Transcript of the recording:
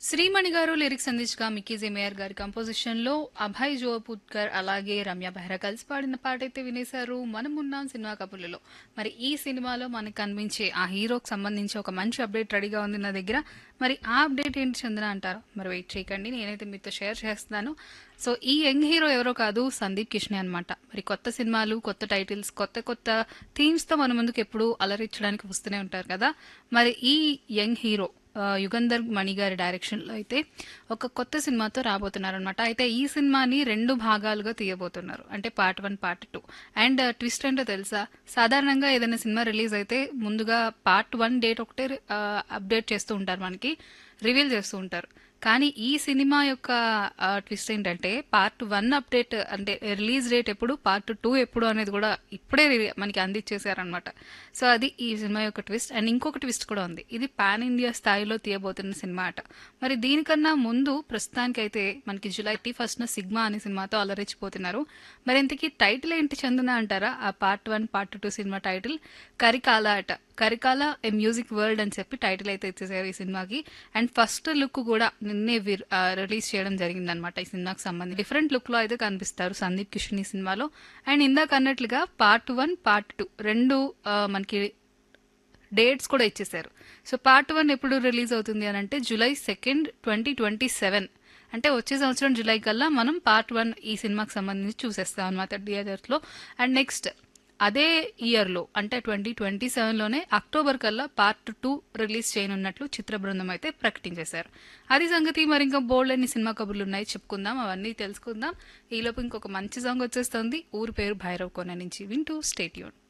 శ్రీమణి గారు లిరిక్స్ అందించగా Mickey J Meyer గారి కంపోజిషన్ లో అభయ్ జోపుత్కర్ అలాగే రమ్య బెహ్రా కలిసి పాడిన పాట అయితే వినేశారు. మనం ఉన్నాం సినిమా కబుర్లలో. మరి ఈ సినిమాలో మనకు కనిపించే ఆ హీరోకి సంబంధించి ఒక మంచి అప్డేట్ రెడీగా ఉంది నా దగ్గర. మరి ఆ అప్డేట్ ఏంటి చందన అంటారు? మరి వెయిట్ చేయకండి, నేనైతే మీతో షేర్ చేస్తున్నాను. సో ఈ యంగ్ హీరో ఎవరో కాదు, సందీప్ కిష్నే అనమాట. మరి కొత్త సినిమాలు, కొత్త టైటిల్స్, కొత్త కొత్త థీమ్స్ తో మన ముందుకు ఎప్పుడు అలరించడానికి వస్తూనే ఉంటారు కదా. మరి ఈ యంగ్ హీరో యుగంధర్ మణి గారి డైరెక్షన్ లో అయితే ఒక కొత్త సినిమాతో రాబోతున్నారు అనమాట. అయితే ఈ సినిమాని రెండు భాగాలుగా తీయబోతున్నారు, అంటే పార్ట్ 1 పార్ట్ 2. అండ్ ట్విస్ట్ ఏంటో తెలుసా? సాధారణంగా ఏదైనా సినిమా రిలీజ్ అయితే ముందుగా పార్ట్ 1 డేట్ ఒకటే అప్డేట్ చేస్తూ ఉంటారు, మనకి రివీల్ చేస్తూ ఉంటారు. కానీ ఈ సినిమా యొక్క ట్విస్ట్ ఏంటంటే పార్ట్ 1 అప్డేట్ అంటే రిలీజ్ డేట్ ఎప్పుడు, పార్ట్ 2 ఎప్పుడు అనేది కూడా ఇప్పుడే మనకి అందించేశారనమాట. సో అది ఈ సినిమా యొక్క ట్విస్ట్. అండ్ ఇంకొక ట్విస్ట్ కూడా ఉంది, ఇది పాన్ ఇండియా స్థాయిలో తీయబోతున్న సినిమా అట. మరి దీనికన్నా ముందు ప్రస్తుతానికైతే మనకి జూలై 31న సిగ్మా అనే సినిమాతో అలరించిపోతున్నారు. మరి ఇంతకీ టైటిల్ ఏంటి చందన అంటారా? ఆ part 1 part 2 cinema title Karikala అట. కరికాల ఏ మ్యూజిక్ వరల్డ్ అని చెప్పి టైటిల్ అయితే ఇచ్చేసారు ఈ సినిమాకి. అండ్ ఫస్ట్ లుక్ కూడా నిన్నే రిలీజ్ చేయడం జరిగిందనమాట. ఈ సినిమాకి సంబంధించి డిఫరెంట్ లుక్ లో అయితే కనిపిస్తారు సందీప్ కిషన్ ఈ సినిమాలో. అండ్ ఇందాక అన్నట్లుగా పార్ట్ 1 పార్ట్ 2 రెండు మనకి డేట్స్ కూడా ఇచ్చేసారు. సో పార్ట్ 1 ఎప్పుడు రిలీజ్ అవుతుంది అని అంటే జూలై 2, 2027. అంటే వచ్చే సంవత్సరం జూలై కల్లా మనం పార్ట్ 1 ఈ సినిమాకి సంబంధించి చూసేస్తాం అనమాట థియేటర్స్ లో. అండ్ నెక్స్ట్ అదే ఇయర్ లో అంటే 2027లోనే అక్టోబర్ కల్లా పార్ట్ 2 రిలీజ్ చేయనున్నట్లు చిత్ర బృందం అయితే ప్రకటించేశారు. అది సంగతి. మరి ఇంకా బోల్డ్ అన్ని సినిమా కబుర్లు ఉన్నాయి, చెప్పుకుందాం, అవన్నీ తెలుసుకుందాం. ఈలోపు ఇంకొక మంచి సాంగ్ వచ్చేస్తుంది, ఊరి పేరు భైరవ్ కోన నుంచి. వింటూ స్టే ట్యూన్.